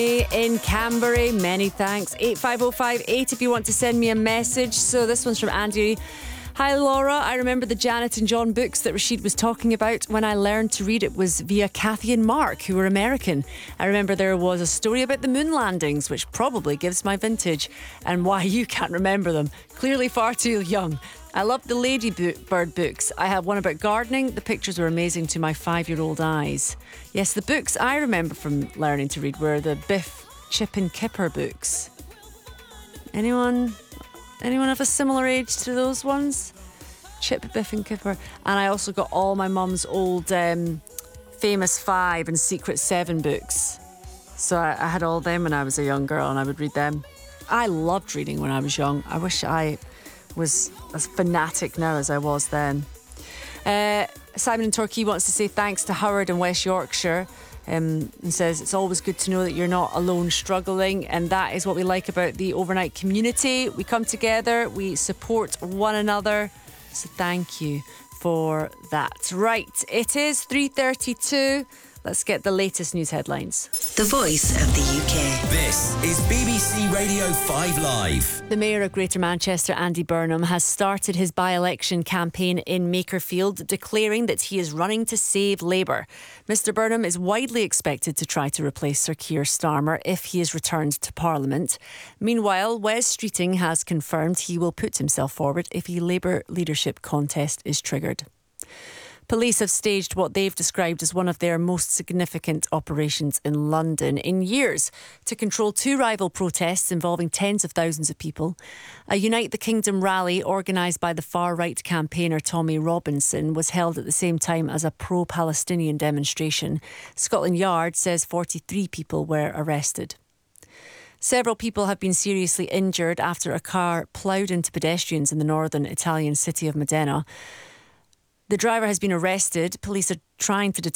In Canberra, many thanks. 85058 if you want to send me a message. So this one's from Andy. Hi Laura, I remember the Janet and John books that Rashid was talking about. When I learned to read, it was via Kathy and Mark, who were American. I remember there was a story about the moon landings, which probably gives my vintage and why you can't remember them. Clearly far too young. I loved the Ladybird books. I had one about gardening. The pictures were amazing to my 5-year-old eyes. Yes, the books I remember from learning to read were the Biff, Chip and Kipper books. Anyone of a similar age to those ones? Chip, Biff and Kipper. And I also got all my mum's old Famous 5 and Secret 7 books. So I had all them when I was a young girl and I would read them. I loved reading when I was young. I wish I was as fanatic now as I was then. Simon in Torquay wants to say thanks to Howard in West Yorkshire. And says it's always good to know that you're not alone struggling, and that is what we like about the overnight community. We come together, we support one another, so thank you for that. Right, it is 3:32. Let's get the latest news headlines. The Voice of the UK. This is BBC Radio 5 Live. The Mayor of Greater Manchester, Andy Burnham, has started his by-election campaign in Makerfield, declaring that he is running to save Labour. Mr Burnham is widely expected to try to replace Sir Keir Starmer if he is returned to Parliament. Meanwhile, Wes Streeting has confirmed he will put himself forward if a Labour leadership contest is triggered. Police have staged what they've described as one of their most significant operations in London in years to control two rival protests involving tens of thousands of people. A Unite the Kingdom rally organised by the far-right campaigner Tommy Robinson was held at the same time as a pro-Palestinian demonstration. Scotland Yard says 43 people were arrested. Several people have been seriously injured after a car ploughed into pedestrians in the northern Italian city of Modena. The driver has been arrested. Police are trying to determine